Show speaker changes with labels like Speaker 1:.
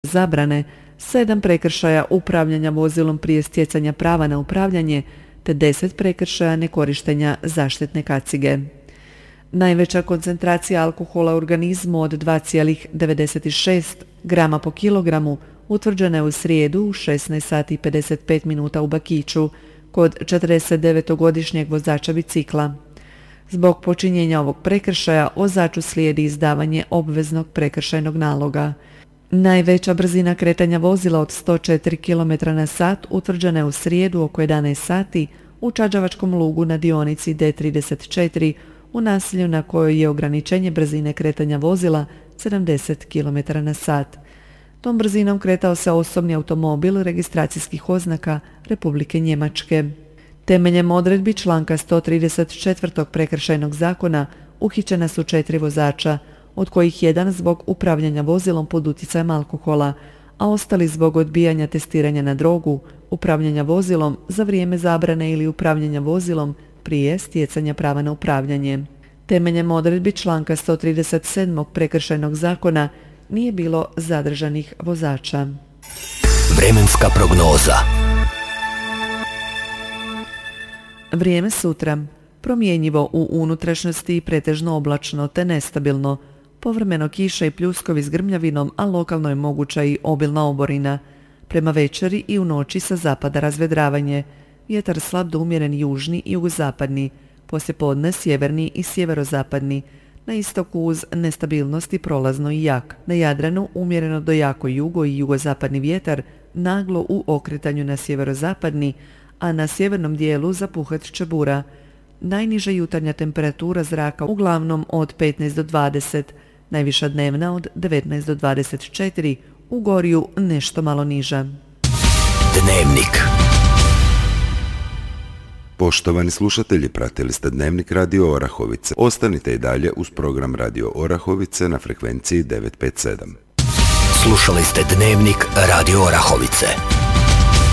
Speaker 1: zabrane, 7 prekršaja upravljanja vozilom prije stjecanja prava na upravljanje, te 10 prekršaja nekorištenja zaštitne kacige. Najveća koncentracija alkohola u organizmu od 2,96 grama po kilogramu utvrđena je u srijedu u 16 sati i 55 minuta u Bakiću kod 49-godišnjeg vozača bicikla. Zbog počinjenja ovog prekršaja vozaču slijedi izdavanje obveznog prekršajnog naloga. Najveća brzina kretanja vozila od 104 km/h utvrđena je u srijedu oko 11 sati u Čađavačkom lugu na dionici D34 u naselju na kojoj je ograničenje brzine kretanja vozila 70 km/h. Tom brzinom kretao se osobni automobil registracijskih oznaka Republike Njemačke. Temeljem odredbi članka 134. prekršajnog zakona uhićena su 4 vozača, od kojih jedan zbog upravljanja vozilom pod utjecajem alkohola, a ostali zbog odbijanja testiranja na drogu, upravljanja vozilom za vrijeme zabrane ili upravljanja vozilom prije stjecanja prava na upravljanje. Temeljem odredbi članka 137. prekršajnog zakona nije bilo zadržanih vozača.
Speaker 2: Vremenska prognoza.
Speaker 1: Vrijeme sutra. Promjenjivo u unutrašnjosti i pretežno oblačno te nestabilno. Povremeno kiša i pljuskovi s grmljavinom, a lokalno je moguća i obilna oborina. Prema večeri i u noći sa zapada razvedravanje. Vjetar slab do umjeren južni i jugozapadni. Poslijepodne sjeverni i sjeverozapadni. Na istoku uz nestabilnosti prolazno i jak. Na Jadranu umjereno do jako jugo i jugozapadni vjetar, naglo u okretanju na sjeverozapadni, a na sjevernom dijelu zapuhat će bura. Najniža jutarnja temperatura zraka uglavnom od 15 do 20, najviša dnevna od 19 do 24, u Gorju nešto malo niža.
Speaker 2: Dnevnik.
Speaker 3: Poštovani slušatelji, pratili ste Dnevnik Radio Orahovice. Ostanite i dalje uz program Radio Orahovice na frekvenciji 957.
Speaker 2: Slušali ste Dnevnik Radio Orahovice.